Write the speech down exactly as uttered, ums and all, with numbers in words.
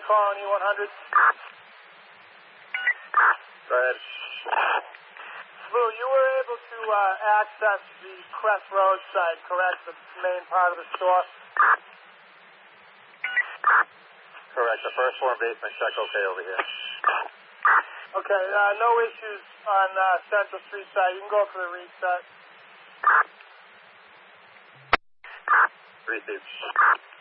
calling E one hundred. Go ahead. Lou, you were able to uh, access the Crest Road site, correct? The main part of the store? Correct. The first floor basement check okay over here. Okay, uh, no issues on uh, Central Street side. You can go for the reset. Received.